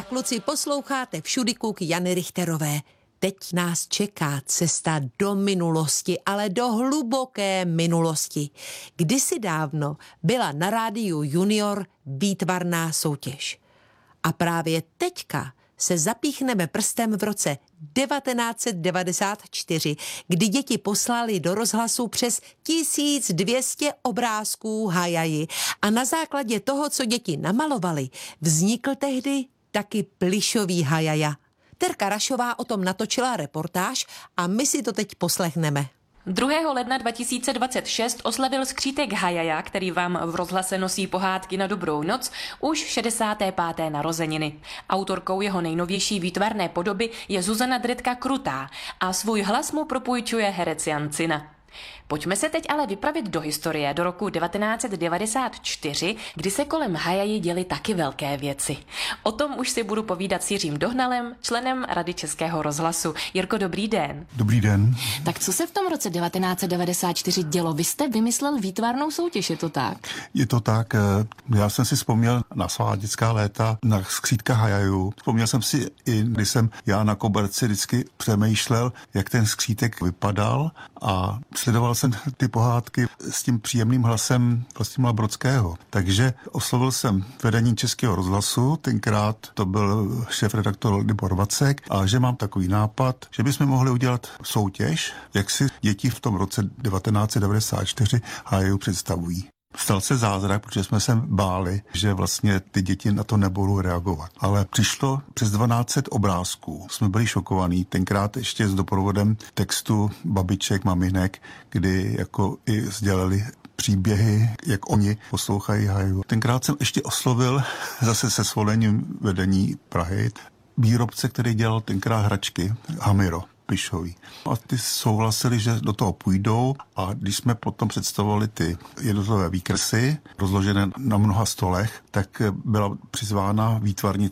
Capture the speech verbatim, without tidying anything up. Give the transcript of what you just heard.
kluci, posloucháte Všudy kouky Jany Richterové. Teď nás čeká cesta do minulosti, ale do hluboké minulosti. Kdysi dávno byla na rádiu Junior výtvarná soutěž. A právě teďka se zapíchneme prstem v roce devatenáct set devadesát čtyři, kdy děti poslali do rozhlasu přes tisíc dvě stě obrázků hajaji a na základě toho, co děti namalovali, vznikl tehdy taky plyšový hajaja. Terka Rašová o tom natočila reportáž a my si to teď poslechneme. druhého ledna dva tisíce dvacet šest oslavil skřítek hajaja, který vám v rozhlase nosí pohádky na dobrou noc, už šedesáté páté narozeniny. Autorkou jeho nejnovější výtvarné podoby je Zuzana Dredka Krutá a svůj hlas mu propůjčuje herec Jan Cina. Pojďme se teď ale vypravit do historie, do roku devatenáct set devadesát čtyři, kdy se kolem hajaji děly taky velké věci. O tom už si budu povídat s Jiřím Dohnalem, členem Rady Českého rozhlasu. Jirko, dobrý den. Dobrý den. Tak co se v tom roce devatenáct set devadesát čtyři dělo? Vy jste vymyslel výtvarnou soutěž, je to tak? Je to tak. Já jsem si vzpomněl na svá dětská léta, na skřítka hajajů. Vzpomněl jsem si i, když jsem já na koberci vždycky přemýšlel, jak ten skřítek vypadal a sledoval jsem ty pohádky s tím příjemným hlasem Vlastimila Brodského. Takže oslovil jsem vedení Českého rozhlasu, tenkrát to byl šéfredaktor Libor Vacek, a že mám takový nápad, že bychom mohli udělat soutěž, jak si děti v tom roce devatenáct set devadesát čtyři hajajů představují. Stal se zázrak, protože jsme se báli, že vlastně ty děti na to nebudou reagovat. Ale přišlo přes dvanáct set obrázků. Jsme byli šokovaní, tenkrát ještě s doprovodem textu babiček, maminek, kdy jako i sdělali příběhy, jak oni poslouchají hajů. Tenkrát jsem ještě oslovil zase se svolením vedení Prahy výrobce, který dělal tenkrát hračky, Hamiro. Plyšový. A ty souhlasili, že do toho půjdou, a když jsme potom představovali ty jednotlivé výkresy, rozložené na mnoha stolech, tak byla přizvána výtvarnice